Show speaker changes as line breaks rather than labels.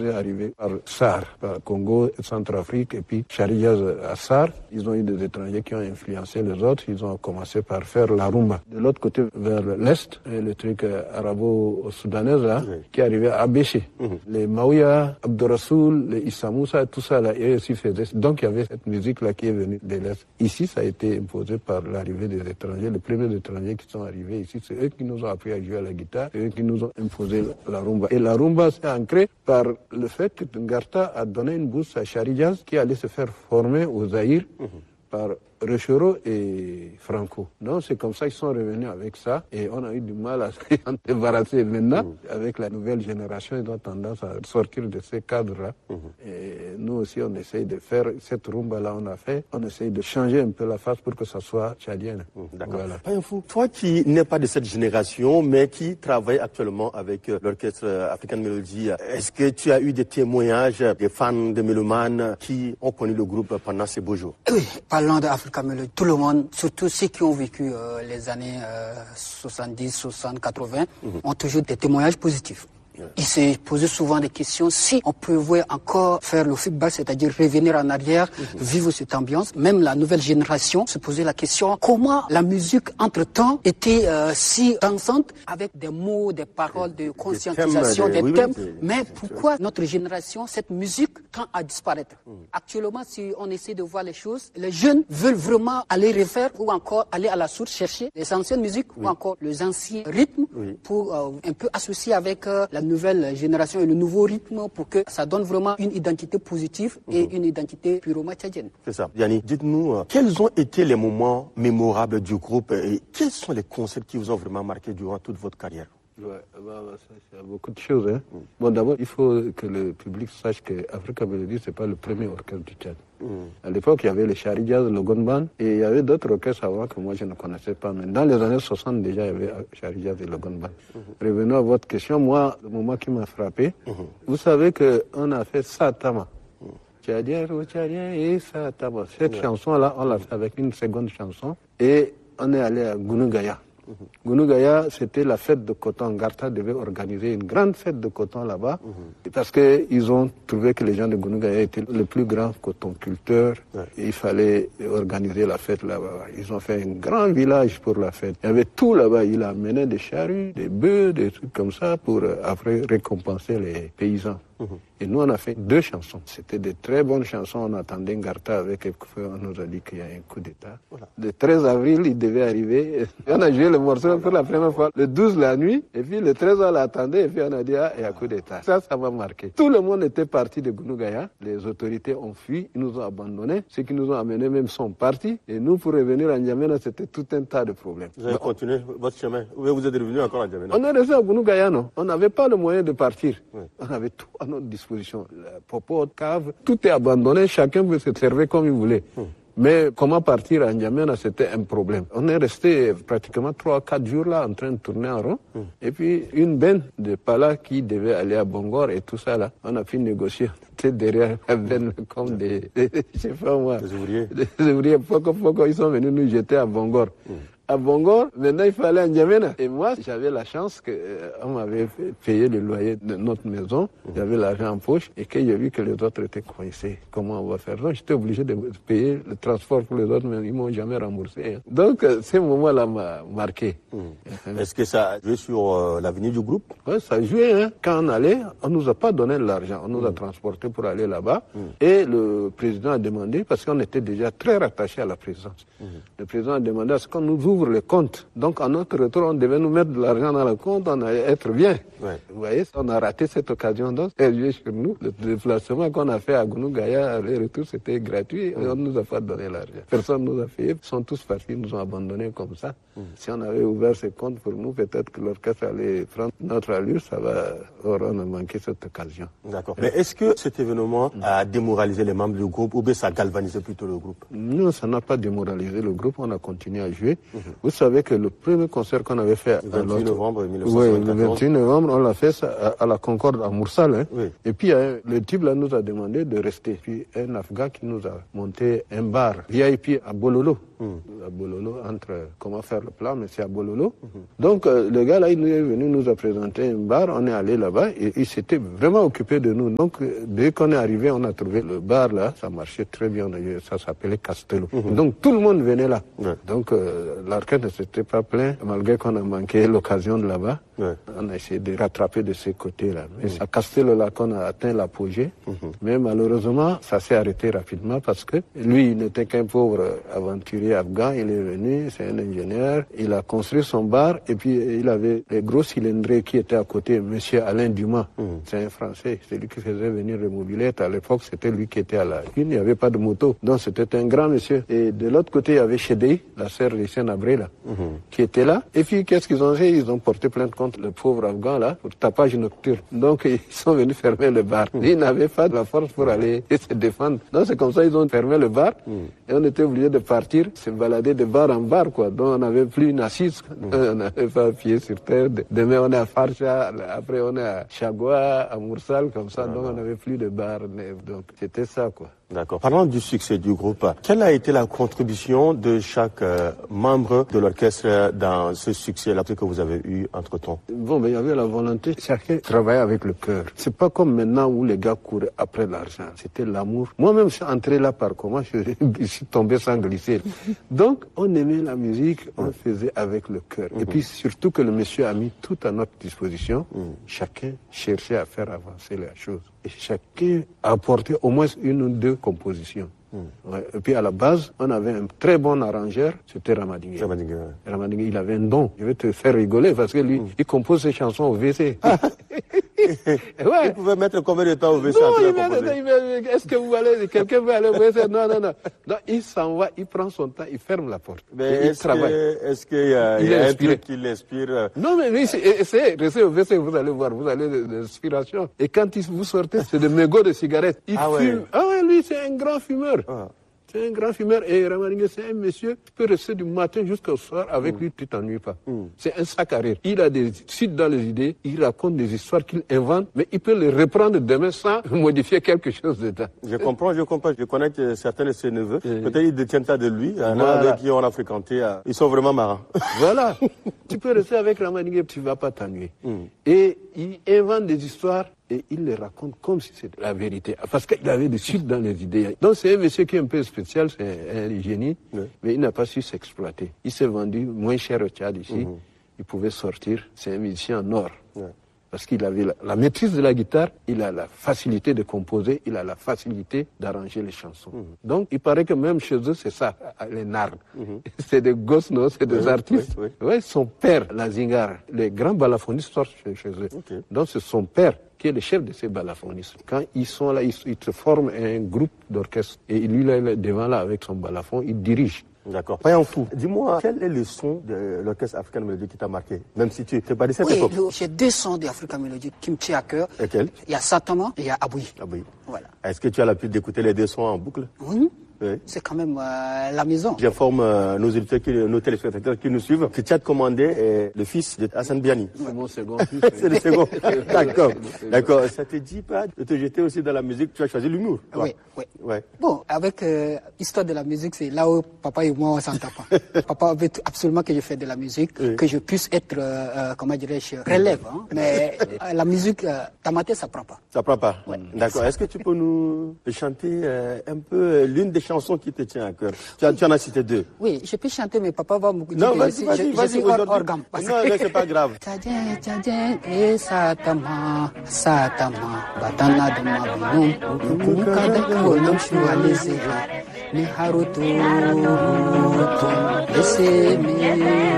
devait arriver par SAR, par Congo, Centrafrique, et puis Chariaz à SAR. Ils ont eu des étrangers qui ont influencé les autres. Ils ont commencé par faire la rumba. De l'autre côté, vers l'est, le truc arabo-soudanais là, qui arrivait à Béché. Les Maouya, Abdurrasoul, les Issa Moussa, tout ça là, eux aussi faisaient. Donc il y avait cette musique là qui est venue de l'est. Ici, ça a été imposé par l'arrivée des étrangers. Les premiers étrangers qui sont arrivés ici, c'est eux qui nous ont appris à jouer à la guitare, c'est eux qui nous ont imposé la rumba. Et la rumba s'est ancrée par le fait que Ngarta a donné une bourse à Chariaz qui allait se faire former au Zaïre par Rechero et Franco. Donc c'est comme ça qu'ils sont revenus avec ça et on a eu du mal à s'en débarrasser. Maintenant, avec la nouvelle génération, ils ont tendance à sortir de ces cadres-là. Et nous aussi, on essaye de faire cette rumba-là, on essaye de changer un peu la face pour que ça soit tchadienne.
D'accord. Voilà. Payinfo, toi qui n'es pas de cette génération, mais qui travaille actuellement avec l'orchestre African Melody, est-ce que tu as eu des témoignages des fans de mélomanes qui ont connu le groupe pendant ces beaux jours?
Oui, parlant d'African Melody, tout le monde, surtout ceux qui ont vécu les années 70, 60, 80, ont toujours des témoignages positifs. Il s'est posé souvent des questions si on pouvait encore faire le feedback, c'est-à-dire revenir en arrière, vivre cette ambiance. Même la nouvelle génération se posait la question comment la musique entre-temps était si dansante avec des mots, des paroles, de conscientisation, des thèmes. Mais pourquoi notre génération, cette musique tend à disparaître? Actuellement, si on essaie de voir les choses, les jeunes veulent vraiment aller refaire ou encore aller à la source chercher les anciennes musiques ou encore les anciens rythmes pour un peu associer avec la nouvelle génération et le nouveau rythme pour que ça donne vraiment une identité positive et une identité purement tchadienne.
C'est ça. Yannick, dites-nous, quels ont été les moments mémorables du groupe et quels sont les concerts qui vous ont vraiment marqué durant toute votre carrière?
Il y a beaucoup de choses. Bon, d'abord, il faut que le public sache que Africa Melody, c'est pas le premier orchestre du Tchad. À l'époque, il y avait les Chariaz, le Gonban, et il y avait d'autres orchestres avant que moi je ne connaissais pas. Mais dans les années 60, déjà, il y avait Chariaz et le Gonban. Revenons à votre question. Moi, le moment qui m'a frappé, vous savez qu'on a fait Satama. Tchadien et Satama. Cette chanson-là, on l'a fait avec une seconde chanson. Et on est allé à Gounugaya. Gounugaya, c'était la fête de coton. Ngarta devait organiser une grande fête de coton là-bas parce qu'ils ont trouvé que les gens de Gounugaya étaient les plus grands cotonculteurs. Et il fallait organiser la fête là-bas. Ils ont fait un grand village pour la fête. Il y avait tout là-bas. Il a amené des charrues, des bœufs, des trucs comme ça pour après récompenser les paysans. Et nous, on a fait 2 chansons. C'était de très bonnes chansons. On attendait Ngarta avec on nous a dit qu'il y a un coup d'État. Le 13 avril, il devait arriver. On a joué le morceau pour la première fois le 12 la nuit. Et puis le 13, on l'attendait. Et puis on a dit, il y a un coup d'État. Ça m'a marqué. Tout le monde était parti de Gounugaya. Les autorités ont fui. Ils nous ont abandonnés. Ceux qui nous ont amenés même sont partis. Et nous, pour revenir à N'Djamena, c'était tout un tas de problèmes.
Vous avez continué votre chemin? Ou vous êtes revenu encore à N'Djamena?
On est resté à Gounugaya, non. On n'avait pas le moyen de partir. On avait tout à notre disposition. La popote, cave, tout est abandonné. Chacun veut se servir comme il voulait. Mais comment partir à N'Djamena, c'était un problème. On est resté pratiquement 3-4 jours là en train de tourner en rond. Et puis une benne de Pala qui devait aller à Bongor et tout ça là, on a pu négocier. C'était derrière la benne comme des je sais pas moi,
des ouvriers.
Des ouvriers. Pourquoi ils sont venus nous jeter à Bongor. À Bongor, maintenant il fallait à N'Djamena. Et moi, j'avais la chance qu'on m'avait payé le loyer de notre maison. J'avais l'argent en poche et que j'ai vu que les autres étaient coincés. Comment on va faire? Donc j'étais obligé de payer le transport pour les autres, mais ils m'ont jamais remboursé. Donc ce moment-là m'a marqué.
Est-ce que ça a joué sur l'avenir du groupe?
Oui, ça a joué. Quand on allait, on nous a pas donné de l'argent. On nous a transportés pour aller là-bas. Et le président a demandé, parce qu'on était déjà très rattachés à la présidence. Le président a demandé à ce qu'on nous ouvre le compte. Donc, à notre retour, on devait nous mettre de l'argent dans le compte, on allait être bien. Vous voyez, on a raté cette occasion. Donc, c'est joué sur nous. Le déplacement qu'on a fait à Gounugaya, le retour, c'était gratuit. Et on ne nous a pas donné l'argent. Personne ne nous a fait. Ils sont tous partis, ils nous ont abandonnés comme ça. Si on avait ouvert ce compte pour nous, peut-être que l'orchestre allait prendre notre allure, on a manqué cette occasion.
D'accord. Mais est-ce que cet événement a démoralisé les membres du groupe ou bien ça a galvanisé plutôt le groupe?
Non, ça n'a pas démoralisé le groupe. On a continué à jouer. Vous savez que le premier concert qu'on avait fait...
Le 28 novembre 1974.
Oui, le 28 novembre, on l'a fait ça à la Concorde à Moursal. Hein.
Oui.
Et puis, le type là nous a demandé de rester. Puis, un Afghan qui nous a monté un bar VIP à Bololo. À Bololo, comment faire le plat, mais c'est à Bololo. Donc, le gars là, il est venu nous a présenté un bar. On est allé là-bas et il s'était vraiment occupé de nous. Donc, dès qu'on est arrivé, on a trouvé le bar là. Ça marchait très bien. Ça s'appelait Castello. Donc, tout le monde venait là. Ouais. Donc, l'orchestre ne s'était pas plein, malgré qu'on a manqué l'occasion de là-bas. Ouais. On a essayé de rattraper de ces côtés-là. Mais c'est à Castello là qu'on a atteint l'apogée. Mais malheureusement, ça s'est arrêté rapidement parce que lui, il n'était qu'un pauvre aventurier afghan. Il est venu, c'est un ingénieur. Il a construit son bar et puis il avait les gros cylindrés qui étaient à côté. Monsieur Alain Dumas, c'est un Français. C'est lui qui faisait venir les mobilettes. À l'époque, c'était lui qui était à la une. Il n'y avait pas de moto. Donc, c'était un grand monsieur. Et de l'autre côté, il y avait Chédei, la sœur de Sénabré, là, qui était là. Et puis, qu'est-ce qu'ils ont fait? Ils ont porté plainte contre le pauvre Afghan, là, pour tapage nocturne. Donc, ils sont venus fermer le bar. Ils n'avaient pas de la force pour aller se défendre. Donc, c'est comme ça ils ont fermé le bar. Et on était obligé de partir, se balader de bar en bar, quoi. Donc, on n'avait plus une assise. On n'avait pas pied sur terre. Demain, on est à Farcha. Après, on est à Chagua, à Moursal, comme ça. Donc, on n'avait plus de bar. Donc, c'était ça, quoi.
D'accord. Parlant du succès du groupe, quelle a été la contribution de chaque membre de l'orchestre dans ce succès-là que vous avez eu entre-temps?
Bon, il y avait la volonté. Chacun travaillait avec le cœur. C'est pas comme maintenant où les gars couraient après l'argent. C'était l'amour. Moi-même, je suis entré là par comment je suis tombé sans glisser. Donc, on aimait la musique, on faisait avec le cœur. Et puis, surtout que le monsieur a mis tout à notre disposition. Chacun cherchait à faire avancer la chose. Et chacun a apporté au moins une ou deux compositions. Ouais. Et puis à la base, on avait un très bon arrangeur, c'était Ramadingue. Ramadingue, il avait un don. Je vais te faire rigoler parce que lui, il compose ses chansons au WC.
Ouais. Il pouvait mettre combien de temps au WC?
Non, est-ce que vous allez, quelqu'un veut aller au WC? Non. Donc il s'en va, il prend son temps, il ferme la porte.
Mais il travaille. Est-ce qu'il y a un truc qui l'inspire?
Non, mais essayez, restez au WC, vous allez voir, vous allez de l'inspiration. Et quand vous sortez, c'est des mégots de cigarettes. Il fume. Ah ouais, lui, c'est un grand fumeur. C'est un grand fumeur et Ramadingue, c'est un monsieur qui peut rester du matin jusqu'au soir avec lui, tu t'ennuies pas. C'est un sac à rire. Il a des sites dans les idées, il raconte des histoires qu'il invente, mais il peut les reprendre demain sans modifier quelque chose dedans.
Je comprends. Je connais certains de ses neveux. Peut-être ils détiennent ça de lui. Avec qui on a fréquenté. Ils sont vraiment marrants.
Voilà. Tu peux rester avec Ramadingue, tu vas pas t'ennuyer. Et il invente des histoires. Et il les raconte comme si c'était la vérité. Parce qu'il avait des suites dans les idées. Donc c'est un monsieur qui est un peu spécial, c'est un génie, mais il n'a pas su s'exploiter. Il s'est vendu moins cher au Tchad ici. Il pouvait sortir. C'est un musicien en or. Parce qu'il avait la maîtrise de la guitare, il a la facilité de composer, il a la facilité d'arranger les chansons. Donc, il paraît que même chez eux, c'est ça, les nards. C'est des gosses, non? C'est des artistes. Ouais, son père, la Zingar, les grands balafonists sortent chez eux. Donc, c'est son père qui est le chef de ces balafonists. Quand ils sont là, ils se forment un groupe d'orchestre. Et lui, là, il est devant là avec son balafon, il dirige.
D'accord. Payan Fou, dis-moi, quel est le son de l'orchestre African Melody qui t'a marqué? Même si tu n'es pas de cette époque.
Oui, j'ai deux sons d'African Melody qui me tiennent à cœur.
Lesquels?
Il y a Satama et il y a Aboui.
Voilà. Est-ce que tu as l'habitude d'écouter les deux sons en boucle?
Oui. C'est quand même la maison.
J'informe nos auditeurs, nos téléspectateurs qui nous suivent que Tchad Commandé est le fils de Hassan Biani.
C'est mon second fils.
C'est le second. D'accord. Ça te dit pas de te jeter aussi dans la musique? Tu as choisi l'humour?
Oui. Bon, avec l'histoire de la musique, c'est là où papa et moi on s'entend pas. Papa veut absolument que je fasse de la musique, que je puisse être, comment dirais-je, relève. Mais la musique, Tamaté, ça prend pas.
Ça prend pas. D'accord. Est-ce que tu peux nous chanter un peu l'une des chansons qui te tient à cœur? Tu en as cité deux.
Oui, je peux chanter, mais papa va me dire
non,
que
vas-y,
je suis hors gamme.
Non, mais c'est pas grave.
Et Satama, Batana de Mabino, Kukada Konam Shualese, Ni Haruto, Laissez-moi.